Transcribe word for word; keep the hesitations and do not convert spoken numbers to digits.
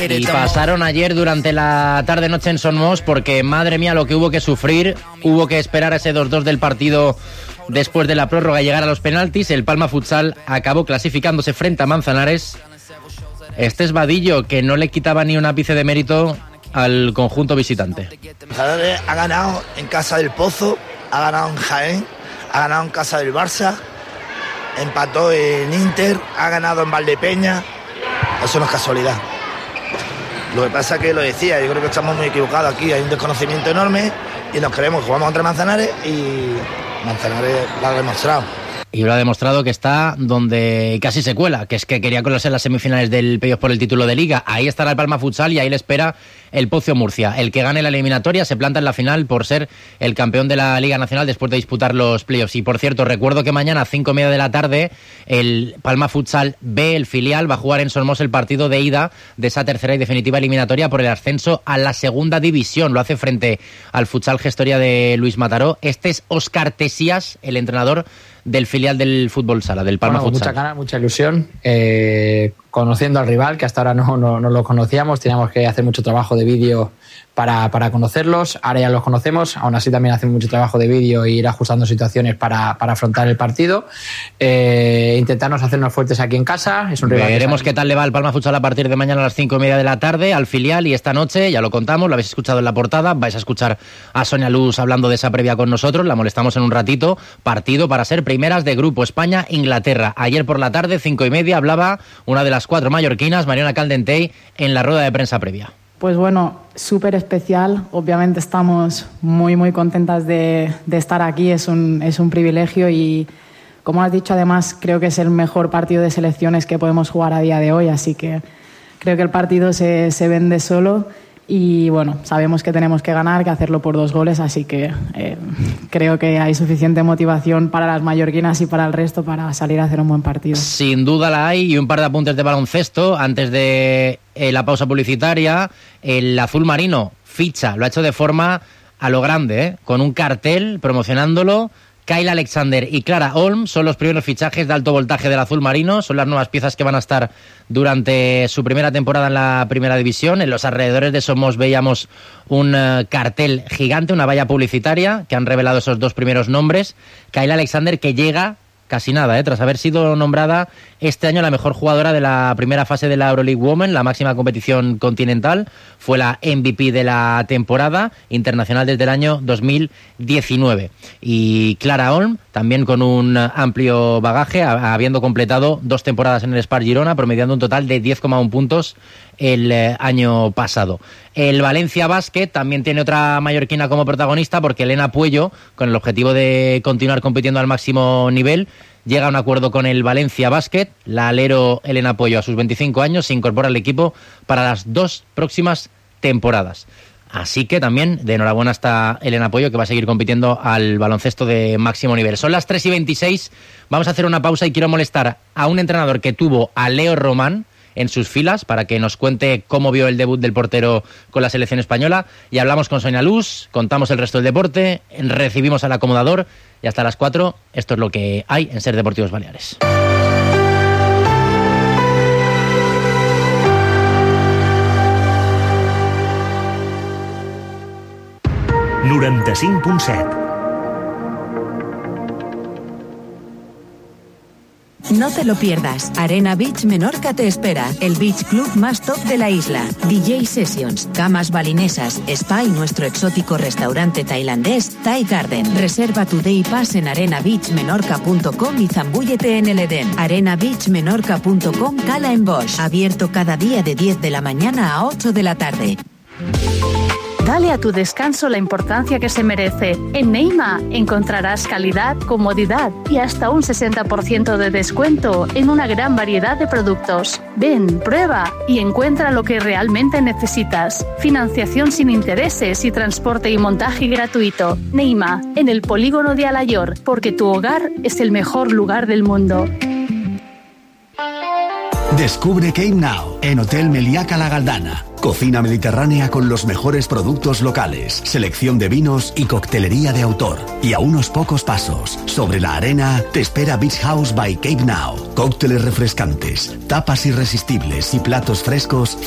Y pasaron ayer durante la tarde-noche en Son Mos porque, madre mía, lo que hubo que sufrir. Hubo que esperar a ese dos dos del partido después de la prórroga y llegar a los penaltis. El Palma Futsal acabó clasificándose frente a Manzanares. Este es Vadillo, que no le quitaba ni un ápice de mérito al conjunto visitante. Manzanares ha ganado en casa del Pozo, ha ganado en Jaén, ha ganado en casa del Barça, empató en Inter, ha ganado en Valdepeña. Eso no es casualidad. Lo que pasa es que lo decía, yo creo que estamos muy equivocados aquí, hay un desconocimiento enorme y nos creemos que jugamos contra Manzanares y Manzanares lo ha demostrado. Y lo ha demostrado que está donde casi se cuela, que es que quería colarse en las semifinales del playoff por el título de Liga. Ahí estará el Palma Futsal y ahí le espera el Pocio Murcia. El que gane la eliminatoria se planta en la final por ser el campeón de la Liga Nacional después de disputar los playoffs. Y por cierto, recuerdo que mañana a cinco y media de la tarde el Palma Futsal B, el filial, va a jugar en Son Mos el partido de ida de esa tercera y definitiva eliminatoria por el ascenso a la segunda división. Lo hace frente al Futsal Gestoria de Luis Mataró. Este es Óscar Tesías, el entrenador del filial del fútbol sala, del Palma bueno, Futsal. Mucha ganas, mucha ilusión, eh, conociendo al rival, que hasta ahora no, no, no lo conocíamos, teníamos que hacer mucho trabajo de vídeo para, para conocerlos, ahora ya los conocemos, aún así también hacen mucho trabajo de vídeo e ir ajustando situaciones para, para afrontar el partido, eh, intentarnos hacernos fuertes aquí en casa. Es un rival. Veremos qué tal le va al Palma Futsal a partir de mañana a las cinco y media de la tarde al filial, y esta noche, ya lo contamos, lo habéis escuchado en la portada, vais a escuchar a Sonia Luz hablando de esa previa con nosotros, la molestamos en un ratito. Partido para ser primeras de grupo, España-Inglaterra. Ayer por la tarde, cinco y media, hablaba una de las cuatro mallorquinas, Mariona Caldentey, en la rueda de prensa previa. Pues bueno, súper especial. Obviamente estamos muy, muy contentas de, de estar aquí. Es un, es un privilegio y, como has dicho, además creo que es el mejor partido de selecciones que podemos jugar a día de hoy. Así que creo que el partido se, se vende solo y, bueno, sabemos que tenemos que ganar, que hacerlo por dos goles. Así que eh, creo que hay suficiente motivación para las mallorquinas y para el resto para salir a hacer un buen partido. Sin duda la hay, y un par de apuntes de baloncesto antes de eh, la pausa publicitaria. El azul marino ficha, lo ha hecho de forma a lo grande, ¿eh? Con un cartel promocionándolo. Kyle Alexander y Clara Holm son los primeros fichajes de alto voltaje del azul marino, son las nuevas piezas que van a estar durante su primera temporada en la primera división. En los alrededores de Somos veíamos un uh, cartel gigante, una valla publicitaria que han revelado esos dos primeros nombres. Kyle Alexander, que llega casi nada, ¿eh? Tras haber sido nombrada este año la mejor jugadora de la primera fase de la Euroleague Women, la máxima competición continental, fue la M V P de la temporada, internacional desde el año dos mil diecinueve. Y Clara Holm, también con un amplio bagaje, habiendo completado dos temporadas en el Spar Girona, promediando un total de diez coma uno puntos el eh, año pasado. El Valencia Basket también tiene otra mallorquina como protagonista, porque Elena Puello, con el objetivo de continuar compitiendo al máximo nivel, llega a un acuerdo con el Valencia Basket. La alero Elena Puello, a sus veinticinco años, se incorpora al equipo para las dos próximas temporadas. Así que también de enhorabuena está Elena Puello, que va a seguir compitiendo al baloncesto de máximo nivel. Son las tres y veintiséis, vamos a hacer una pausa y quiero molestar a un entrenador que tuvo a Leo Román en sus filas para que nos cuente cómo vio el debut del portero con la selección española. Y hablamos con Sonia Luz, contamos el resto del deporte, recibimos al acomodador y hasta las cuatro esto es lo que hay en Ser Deportivos Baleares. noranta-cinc punt set. No te lo pierdas. Arena Beach Menorca te espera. El beach club más top de la isla. D J Sessions, camas balinesas, spa y nuestro exótico restaurante tailandés Thai Garden. Reserva tu day pass en arena beach menorca punto com y zambúllete en el Edén. arena beach menorca punto com, Cala en Bosch. Abierto cada día de diez de la mañana a ocho de la tarde. Dale a tu descanso la importancia que se merece. En Neima encontrarás calidad, comodidad y hasta un sesenta por ciento de descuento en una gran variedad de productos. Ven, prueba y encuentra lo que realmente necesitas. Financiación sin intereses y transporte y montaje gratuito. Neima, en el polígono de Alayor, porque tu hogar es el mejor lugar del mundo. Descubre Cape Now en Hotel Meliaca La Galdana. Cocina mediterránea con los mejores productos locales, selección de vinos y coctelería de autor. Y a unos pocos pasos, sobre la arena, te espera Beach House by Cape Now. Cócteles refrescantes, tapas irresistibles y platos frescos